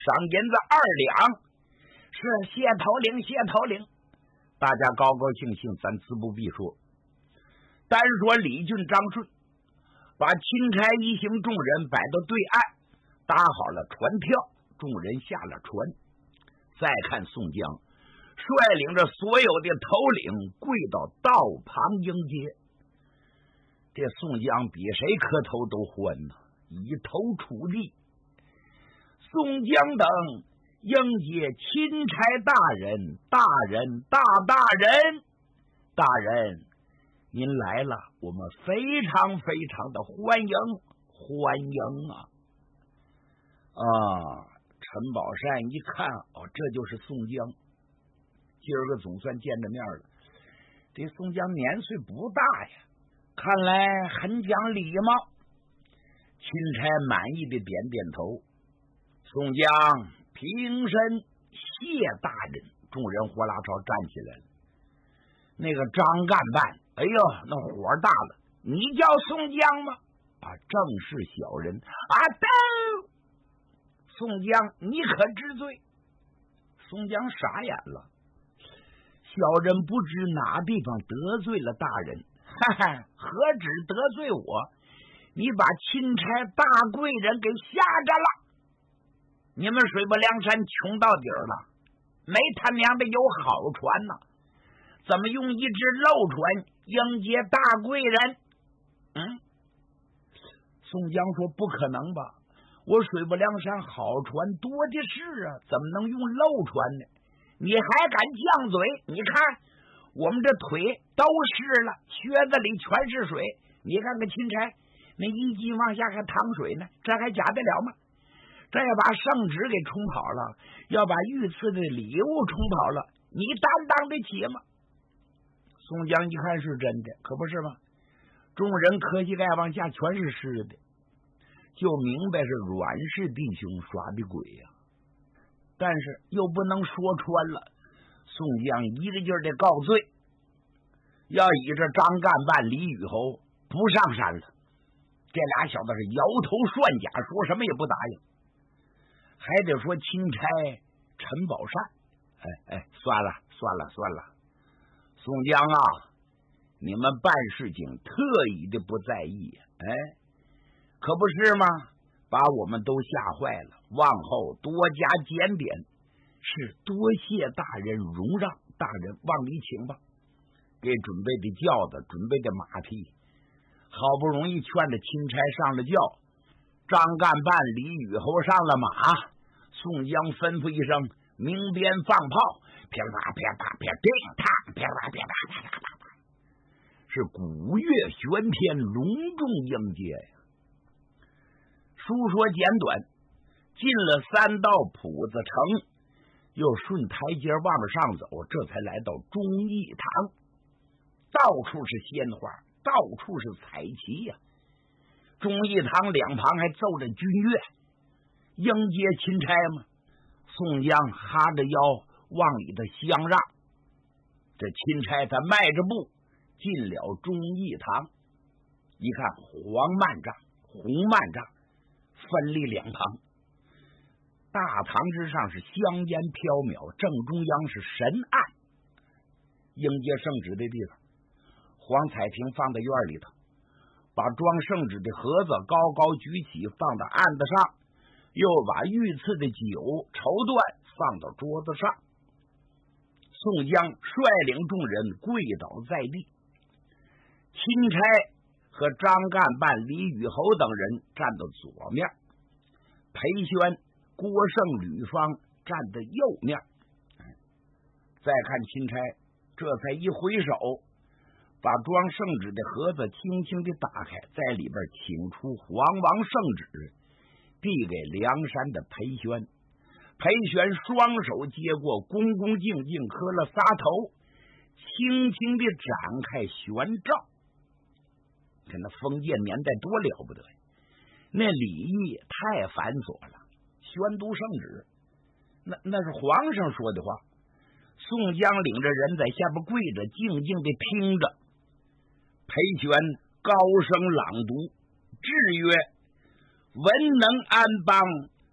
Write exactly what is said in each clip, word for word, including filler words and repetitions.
赏银子二两。是谢头领，谢头领。大家高高兴兴，咱自不必说。单说李俊、张顺把钦差一行众人摆到对岸，搭好了船票，众人下了船。再看宋江率领着所有的头领跪到道旁迎接。这宋江比谁磕头都欢呐，以头触地。宋江等迎接钦差大人，大人，大大人，大人，您来了，我们非常非常的欢迎，欢迎啊！啊，陈宝善一看，哦，这就是宋江，今儿个总算见着面了。这宋江年岁不大呀，看来很讲礼貌。钦差满意的点点头。宋江平身谢大人，众人呼啦超站起来了。那个张干办，哎呦，那火大了，你叫宋江吗？啊，正是小人啊！都，宋江，你可知罪？宋江傻眼了，小人不知哪地方得罪了大人，哈哈，何止得罪我？你把钦差大贵人给吓着了。你们水泊梁山穷到底儿了，没他娘的有好船呢，怎么用一只漏船迎接大贵人？嗯，宋江说不可能吧，我水泊梁山好船多的是啊，怎么能用漏船呢？你还敢犟嘴？你看我们这腿都湿了，靴子里全是水，你看看钦差那一级往下还淌水呢，这还假得了吗？这要把圣旨给冲跑了，要把御赐的礼物冲跑了，你担当得起吗？宋江一看是真的，可不是吗？众人磕膝盖往下全是湿的，就明白是阮氏弟兄耍的鬼呀、啊。但是又不能说穿了，宋江一个劲儿的告罪，要以这张干办李雨侯不上山了。这俩小子是摇头涮甲，说什么也不答应。还得说钦差陈宝善，哎哎，算了算了算了，宋江啊，你们办事情特意的不在意，哎，可不是吗？把我们都吓坏了，往后多加检点。是多谢大人容让，大人往里请吧。给准备的轿子，准备的马匹，好不容易劝着钦差上了轿，张干办李雨侯上了马。宋江吩咐一声，鸣鞭放炮，噼里啪噼啪噼叮当，噼里啪噼啪啪啪啪，是鼓乐喧天，隆重迎接呀。书说简短，进了三道铺子城，又顺台阶往上走，这才来到忠义堂。到处是鲜花，到处是彩旗呀、啊。忠义堂两旁还奏着军乐，迎接钦差嘛。宋江哈着腰往里头相让，这钦差他迈着步进了忠义堂，一看黄幔帐、红幔帐分立两旁，大堂之上是香烟飘渺，正中央是神案，迎接圣旨的地方。黄彩亭放在院里头，把装圣旨的盒子高高举起放到案子上，又把御赐的酒绸缎放到桌子上。宋江率领众人跪倒在地，钦差和张干办李雨侯等人站到左面，裴宣、郭盛、吕方站在右面。再看钦差，这才一回手，把装圣旨的盒子轻轻地打开，在里边请出黄王圣旨，递给梁山的裴宣。裴宣双手接过，恭恭敬敬磕了仨头，轻轻地展开宣诏。看那封建年代多了不得呀，那礼仪太繁琐了。宣读圣旨，那那是皇上说的话。宋江领着人在下边跪着，静静地听着。裴宣高声朗读，制曰：文能安邦，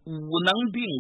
武能并